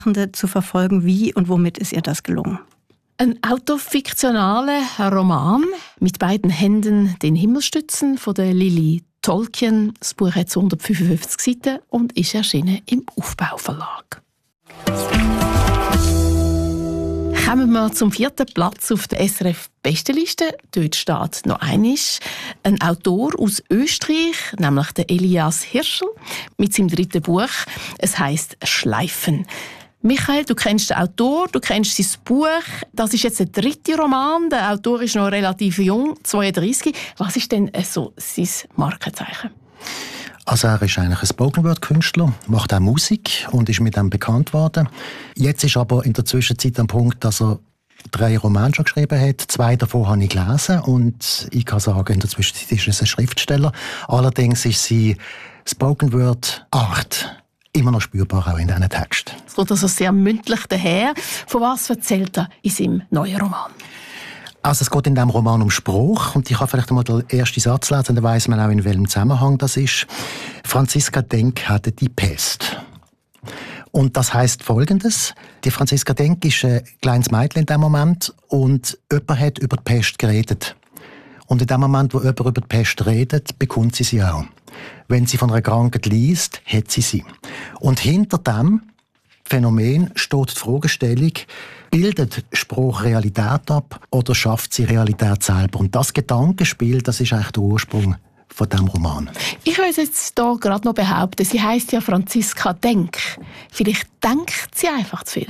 zu verfolgen. Wie und womit ist ihr das gelungen? Ein autofiktionaler Roman mit beiden Händen den Himmel stützen von der Lily Tolkien. Das Buch hat 155 Seiten und ist erschienen im Aufbau-Verlag. Kommen wir zum 4. Platz auf der SRF-Bestenliste. Dort steht noch einmal ein Autor aus Österreich, nämlich der Elias Hirschl, mit seinem 3. Buch. Es heisst «Schleifen». Michael, du kennst den Autor, du kennst sein Buch. Das ist jetzt der 3. Roman. Der Autor ist noch relativ jung, 32. Was ist denn so sein Markenzeichen? Also er ist eigentlich ein Spoken-Word-Künstler, macht auch Musik und ist mit dem bekannt worden. Jetzt ist aber in der Zwischenzeit am Punkt, dass er 3 Romane schon geschrieben hat. 2 davon habe ich gelesen und ich kann sagen, in der Zwischenzeit ist er ein Schriftsteller. Allerdings ist seine Spoken-Word-Art immer noch spürbar, auch in diesen Texten. Es kommt also sehr mündlich daher. Von was erzählt er in seinem neuen Roman? Also es geht in diesem Roman um Spruch und ich kann vielleicht einmal den ersten Satz lesen, dann weiss man auch, in welchem Zusammenhang das ist. Franziska Denk hatte die Pest. Und das heisst Folgendes: Die Franziska Denk ist ein kleines Mädchen in diesem Moment und jemand hat über die Pest geredet. Und in dem Moment, wo jemand über die Pest redet, bekommt sie auch. Wenn sie von einer Krankheit liest, hat sie. Und hinter dem Phänomen steht die Fragestellung: Bildet Spruch Realität ab oder schafft sie Realität selber? Und das Gedankenspiel, das ist eigentlich der Ursprung von diesem Roman. Ich will jetzt hier gerade noch behaupten, sie heisst ja Franziska Denk. Vielleicht denkt sie einfach zu viel.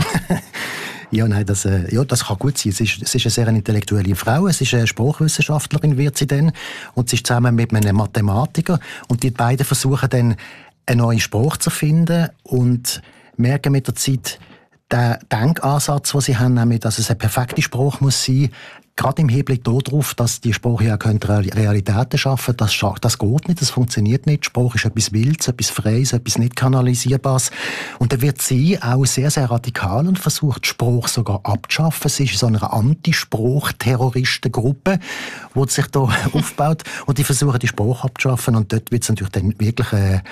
Ja, nein, das kann gut sein. Sie ist eine sehr intellektuelle Frau. Es ist eine Sprachwissenschaftlerin, wird sie dann. Und sie ist zusammen mit einem Mathematiker. Und die beiden versuchen dann, einen neuen Spruch zu finden und merken mit der Zeit, der Denkansatz, den sie haben, nämlich, dass es ein perfekter Spruch muss sein, gerade im Hinblick darauf, dass die Sprache ja Realitäten schaffen können, das geht nicht, das funktioniert nicht. Spruch ist etwas Wildes, etwas Freies, etwas nicht Kanalisierbares. Und dann wird sie auch sehr, sehr radikal und versucht, Spruch sogar abzuschaffen. Sie ist in so einer Anti-Spruch-Terroristengruppe, die sich da aufbaut. Und die versuchen, die Spruch abzuschaffen. Und dort wird es natürlich dann wirklich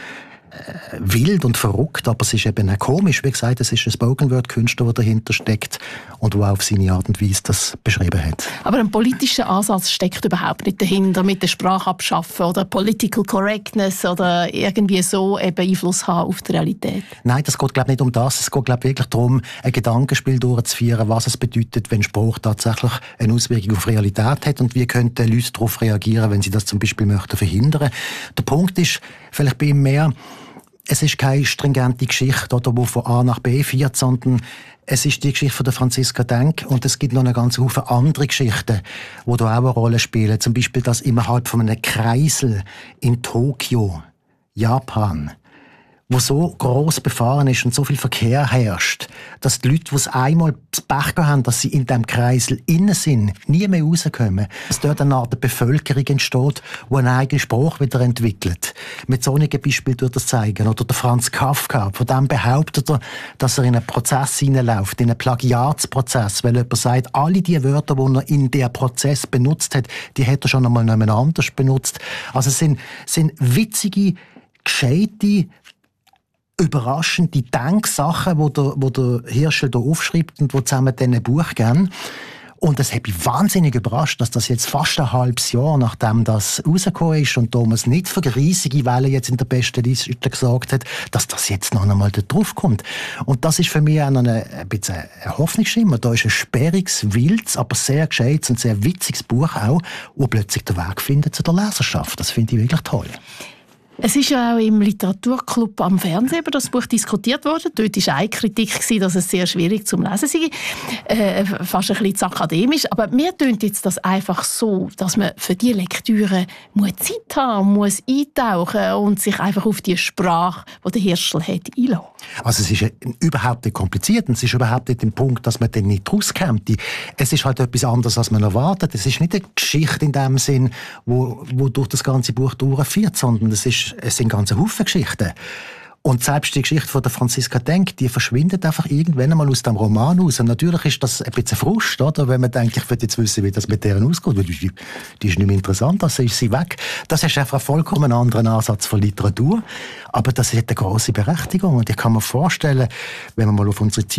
wild und verrückt, aber es ist eben auch komisch. Wie gesagt, es ist ein Spoken-Word-Künstler, der dahinter steckt und der auf seine Art und Weise das beschrieben hat. Aber ein politischer Ansatz steckt überhaupt nicht dahinter, mit der Sprache abschaffen oder Political Correctness oder irgendwie so eben Einfluss haben auf die Realität. Nein, das geht, glaube ich, nicht um das. Es geht, glaube ich, wirklich darum, ein Gedankenspiel durchzuführen, was es bedeutet, wenn Sprache tatsächlich eine Auswirkung auf Realität hat und wie könnten Leute darauf reagieren, wenn sie das zum Beispiel möchten verhindern. Der Punkt ist vielleicht bei ihm mehr, es ist keine stringente Geschichte, oder, die von A nach B führt, sondern es ist die Geschichte von der Franziska Denk und es gibt noch einen ganzen Haufen andere Geschichten, die da auch eine Rolle spielen. Zum Beispiel, dass innerhalb von einem Kreisel in Tokio, Japan, wo so gross befahren ist und so viel Verkehr herrscht, dass die Leute, die es einmal das Pech haben, dass sie in diesem Kreisel innen sind, nie mehr rauskommen. Dass dort eine Art Bevölkerung entsteht, die einen eigenen Spruch wieder entwickelt. Mit solchen Beispielen würde das zeigen. Oder der Franz Kafka, von dem behauptet er, dass er in einen Prozess hineinläuft, in einen Plagiatsprozess, weil jemand sagt, alle die Wörter, die er in diesem Prozess benutzt hat, die hat er schon einmal jemand anders benutzt. Also es sind witzige, gescheite, überraschende Denksachen, die der Hirschl hier aufschreibt und die zusammen dann ein Buch geben. Und das hat mich wahnsinnig überrascht, dass das jetzt fast ein halbes Jahr, nachdem das rausgekommen ist und Thomas nicht für riesige Wellen jetzt in der besten Liste gesagt hat, dass das jetzt noch einmal da drauf kommt. Und das ist für mich auch ein bisschen ein Hoffnungsschimmer. Da ist ein sperriges, wildes, aber sehr gescheites und sehr witziges Buch auch, das plötzlich den Weg findet zu der Leserschaft. Das finde ich wirklich toll. Es ist ja auch im Literaturclub am Fernsehen über das Buch diskutiert worden. Dort war eine Kritik, dass es sehr schwierig zum Lesen sei. Fast ein bisschen zu akademisch. Aber mir tönt jetzt das einfach so, dass man für diese Lektüre Zeit haben muss, eintauchen und sich einfach auf die Sprache, die der Hirschl hat, einlassen. Also es ist überhaupt nicht kompliziert und es ist überhaupt nicht der Punkt, dass man dann nicht rauskommt. Es ist halt etwas anderes, als man erwartet. Es ist nicht eine Geschichte in dem Sinn, wo durch das ganze Buch durchführt, sondern es sind ganze Haufen Geschichten. Und selbst die Geschichte von der Franziska Denk, die verschwindet einfach irgendwann einmal aus dem Roman aus. Und natürlich ist das ein bisschen Frust, oder? Wenn man denkt, ich will jetzt wissen, wie das mit deren ausgeht. Die ist nicht mehr interessant, also ist sie weg. Das ist einfach ein vollkommen anderen Ansatz von Literatur. Aber das hat eine grosse Berechtigung. Und ich kann mir vorstellen, wenn man mal auf unsere